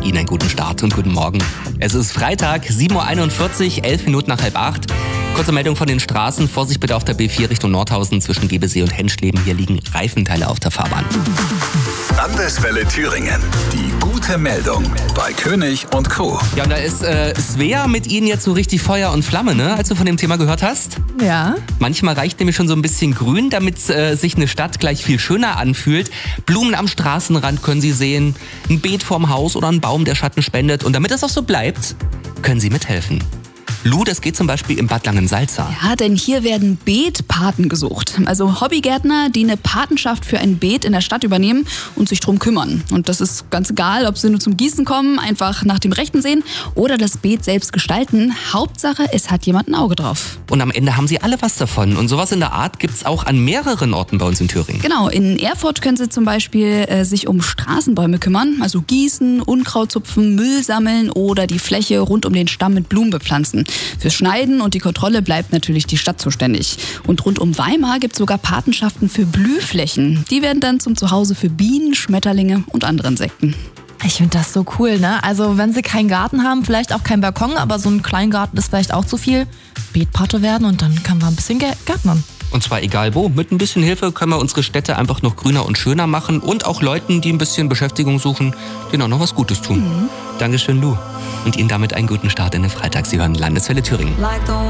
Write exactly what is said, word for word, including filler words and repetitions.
Ihnen einen guten Start und guten Morgen. Es ist Freitag, sieben Uhr einundvierzig, elf Minuten nach halb acht. Kurze Meldung von den Straßen. Vorsicht bitte auf der B vier Richtung Nordhausen zwischen Gebesee und Henschleben. Hier liegen Reifenteile auf der Fahrbahn. Landeswelle Thüringen. Die gute Meldung bei König und Co. Ja, und da ist äh, Svea mit Ihnen jetzt so richtig Feuer und Flamme, ne? Als du von dem Thema gehört hast. Ja. Manchmal reicht nämlich schon so ein bisschen Grün, damit äh, sich eine Stadt gleich viel schöner anfühlt. Blumen am Straßenrand können Sie sehen, ein Beet vorm Haus oder ein Baum, der Schatten spendet. Und damit es auch so bleibt, können Sie mithelfen. Lou, das geht zum Beispiel im Bad Langensalza. Ja, denn hier werden Beetpaten gesucht. Also Hobbygärtner, die eine Patenschaft für ein Beet in der Stadt übernehmen und sich drum kümmern. Und das ist ganz egal, ob sie nur zum Gießen kommen, einfach nach dem Rechten sehen oder das Beet selbst gestalten. Hauptsache, es hat jemand ein Auge drauf. Und am Ende haben sie alle was davon. Und sowas in der Art gibt's auch an mehreren Orten bei uns in Thüringen. Genau, in Erfurt können sie zum Beispiel äh, sich um Straßenbäume kümmern. Also gießen, Unkraut zupfen, Müll sammeln oder die Fläche rund um den Stamm mit Blumen bepflanzen. Fürs Schneiden und die Kontrolle bleibt natürlich die Stadt zuständig. Und rund um Weimar gibt es sogar Patenschaften für Blühflächen. Die werden dann zum Zuhause für Bienen, Schmetterlinge und andere Insekten. Ich finde das so cool, ne? Also wenn sie keinen Garten haben, vielleicht auch keinen Balkon, aber so ein Kleingarten ist vielleicht auch zu viel. Beetpate werden und dann kann man ein bisschen gärtnern. Und zwar egal wo. Mit ein bisschen Hilfe können wir unsere Städte einfach noch grüner und schöner machen und auch Leuten, die ein bisschen Beschäftigung suchen, denen auch noch was Gutes tun. Mhm. Dankeschön, Lou. Und Ihnen damit einen guten Start in den Freitag. Sie hören Landeswelle Thüringen.